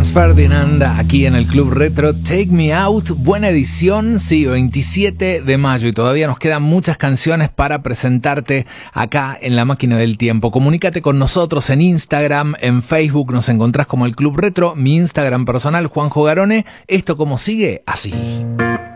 Franz Ferdinand aquí en el Club Retro. Take Me Out, buena edición, sí, 27 de mayo y todavía nos quedan muchas canciones para presentarte acá en la máquina del tiempo. Comunícate con nosotros en Instagram, en Facebook nos encontrás como el Club Retro, mi Instagram personal Juanjo Garone. Esto como sigue, así.